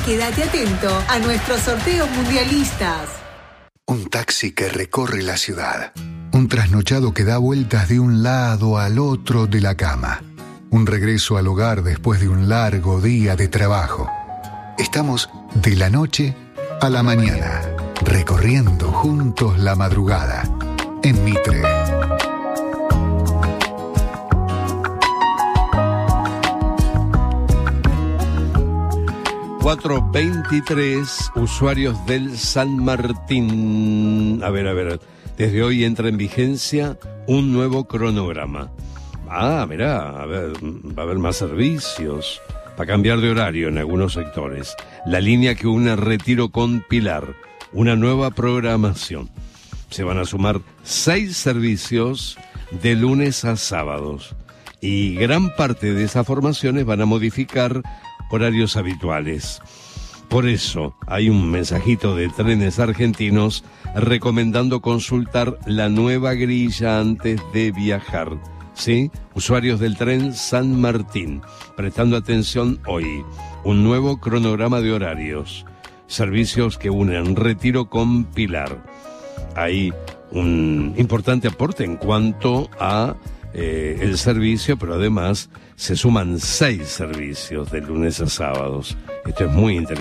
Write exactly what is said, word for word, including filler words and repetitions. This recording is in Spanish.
quédate atento a nuestros sorteos mundialistas. Un taxi que recorre la ciudad. Un trasnochado que da vueltas de un lado al otro de la cama. Un regreso al hogar después de un largo día de trabajo. Estamos de la noche a la mañana, recorriendo juntos la madrugada. En Mitre. cuatro veintitrés, usuarios del San Martín. A ver, a ver, desde hoy entra en vigencia un nuevo cronograma. Ah, mirá, a ver, va a haber más servicios. Para cambiar de horario en algunos sectores. La línea que une Retiro con Pilar. Una nueva programación. Se van a sumar seis servicios de lunes a sábados. Y gran parte de esas formaciones van a modificar horarios habituales. Por eso hay un mensajito de Trenes Argentinos recomendando consultar la nueva grilla antes de viajar. ¿Sí? Usuarios del tren San Martín, prestando atención hoy. Un nuevo cronograma de horarios. Servicios que unen Retiro con Pilar. Hay un importante aporte en cuanto a eh, el servicio, pero además se suman seis servicios de lunes a sábados. Esto es muy interesante.